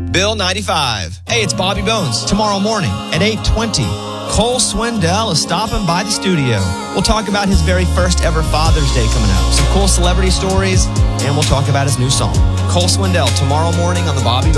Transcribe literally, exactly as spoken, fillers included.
Bill ninety-five. Hey, it's Bobby Bones. Tomorrow morning at eight twenty, Cole Swindell is stopping by the studio. We'll talk about his very first ever Father's Day coming up, some cool celebrity stories, and we'll talk about his new song. Cole Swindell tomorrow morning on the Bobby Bones